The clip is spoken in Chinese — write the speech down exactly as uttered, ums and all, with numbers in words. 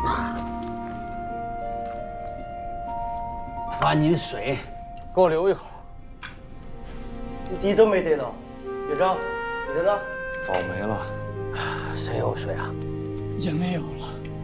把你的水给我留一口。 你底都没得到，院长，你在哪？ 早没了。 谁有水啊？ 也没有了。